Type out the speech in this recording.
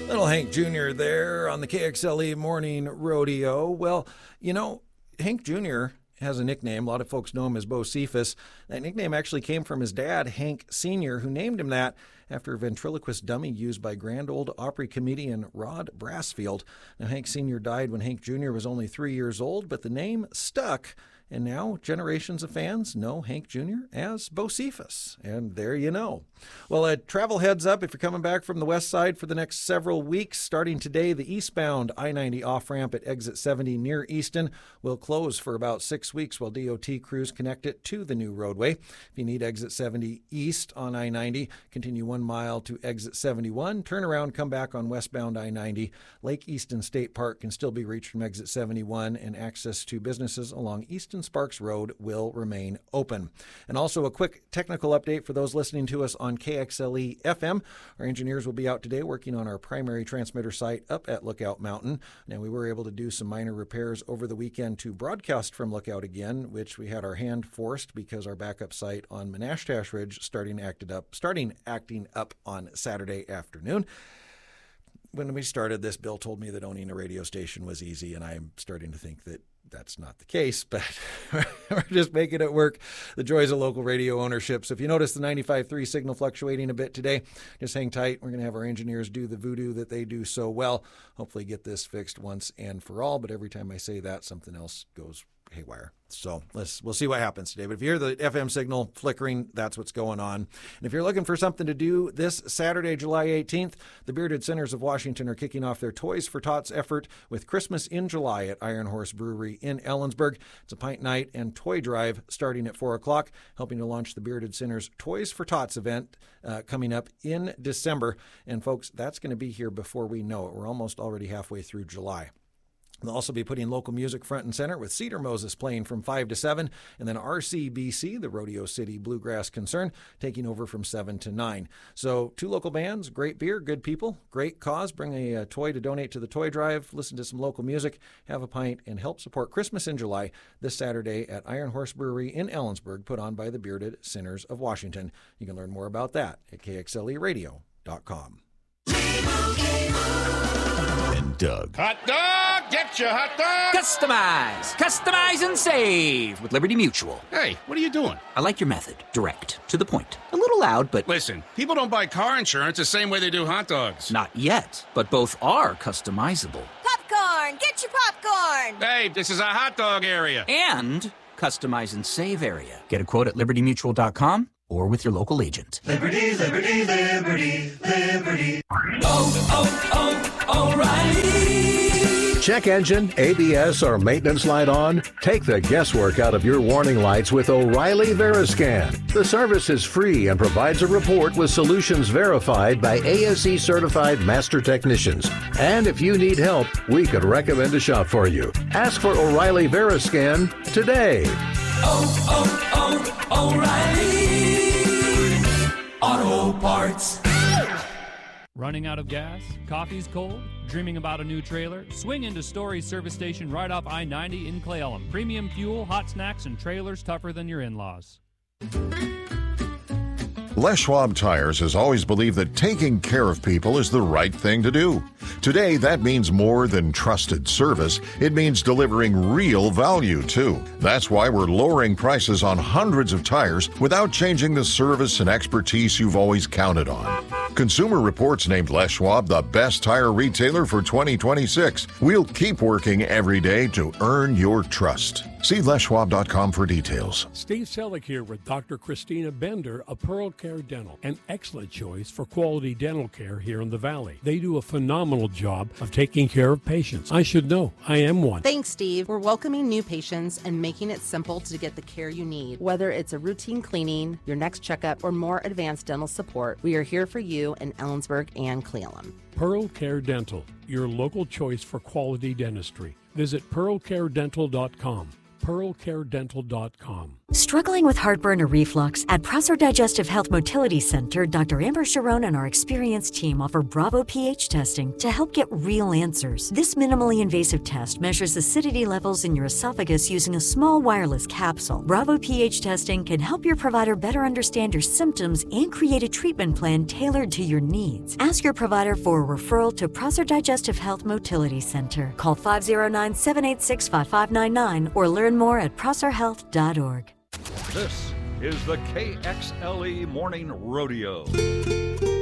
Little Hank Jr. there on the KXLE Morning Rodeo. Well, you know, Hank Jr. has a nickname. A lot of folks know him as Bo Cephas. That nickname actually came from his dad, Hank Sr., who named him that after a ventriloquist dummy used by Grand Ole Opry comedian Rod Brassfield. Now, Hank Sr. died when Hank Jr. was only 3 years old, but the name stuck. And now generations of fans know Hank Jr. as Bo Cephas. And there you know. Well, a travel heads up if you're coming back from the west side for the next several weeks. Starting today, the eastbound I-90 off-ramp at exit 70 near Easton will close for about 6 weeks while DOT crews connect it to the new roadway. If you need exit 70 east on I-90, continue 1 mile to exit 71. Turn around, come back on westbound I-90. Lake Easton State Park can still be reached from exit 71, and access to businesses along Easton Sparks Road will remain open. And also a quick technical update for those listening to us on KXLE FM. Our engineers will be out today working on our primary transmitter site up at Lookout Mountain. Now, we were able to do some minor repairs over the weekend to broadcast from Lookout again, which we had our hand forced because our backup site on Menashtash Ridge starting acting up on Saturday afternoon. When we started this, Bill told me that owning a radio station was easy, and I'm starting to think that that's not the case, but we're just making it work. The joys of local radio ownership. So if you notice the 95.3 signal fluctuating a bit today, just hang tight. We're going to have our engineers do the voodoo that they do so well. Hopefully get this fixed once and for all, but every time I say that, something else goes haywire. So we'll see what happens today. But if you hear the FM signal flickering, that's what's going on. And if you're looking for something to do this Saturday, July 18th, the Bearded Sinners of Washington are kicking off their Toys for Tots effort with Christmas in July at Iron Horse Brewery in Ellensburg. It's a pint night and toy drive starting at 4 o'clock, helping to launch the Bearded Sinners Toys for Tots event coming up in December. And folks, that's going to be here before we know it. We're almost already halfway through July. They'll also be putting local music front and center with Cedar Moses playing from 5 to 7, and then RCBC, the Rodeo City Bluegrass Concern, taking over from 7 to 9. So 2 local bands, great beer, good people, great cause. Bring a toy to donate to the toy drive, listen to some local music, have a pint, and help support Christmas in July this Saturday at Iron Horse Brewery in Ellensburg, put on by the Bearded Sinners of Washington. You can learn more about that at KXLEradio.com. And Doug. Hot dog! Get your hot dog! Customize and save with Liberty Mutual. Hey, what are you doing? I like your method. Direct, to the point. A little loud, but... Listen, people don't buy car insurance the same way they do hot dogs. Not yet, but both are customizable. Popcorn! Get your popcorn! Hey, this is a hot dog area. And customize and save area. Get a quote at libertymutual.com or with your local agent. Liberty, liberty, liberty, liberty. O'Reilly. Check engine, ABS, or maintenance light on? Take the guesswork out of your warning lights with O'Reilly Veriscan. The service is free and provides a report with solutions verified by ASE certified master technicians. And if you need help, we could recommend a shop for you. Ask for O'Reilly Veriscan today. O'Reilly Auto Parts. Running out of gas? Coffee's cold? Dreaming about a new trailer? Swing into Story's service station right off I-90 in Cle Elum. Premium fuel, hot snacks, and trailers tougher than your in-laws. Les Schwab Tires has always believed that taking care of people is the right thing to do. Today, that means more than trusted service. It means delivering real value, too. That's why we're lowering prices on hundreds of tires without changing the service and expertise you've always counted on. Consumer Reports named Les Schwab the best tire retailer for 2026. We'll keep working every day to earn your trust. See leschwab.com for details. Steve Selleck here with Dr. Christina Bender of Pearl Care Dental, an excellent choice for quality dental care here in the Valley. They do a phenomenal job of taking care of patients. I should know. I am one. Thanks, Steve. We're welcoming new patients and making it simple to get the care you need. Whether it's a routine cleaning, your next checkup, or more advanced dental support, we are here for you in Ellensburg and Cle Elum. Pearl Care Dental, your local choice for quality dentistry. Visit pearlcaredental.com. pearlcaredental.com. Struggling with heartburn or reflux? At Prosser Digestive Health Motility Center, Dr. Amber Sharon and our experienced team offer Bravo pH testing to help get real answers. This minimally invasive test measures acidity levels in your esophagus using a small wireless capsule. Bravo pH testing can help your provider better understand your symptoms and create a treatment plan tailored to your needs. Ask your provider for a referral to Prosser Digestive Health Motility Center. Call 509-786-5599 or learn more at prosserhealth.org. This is the KXLE Morning Rodeo.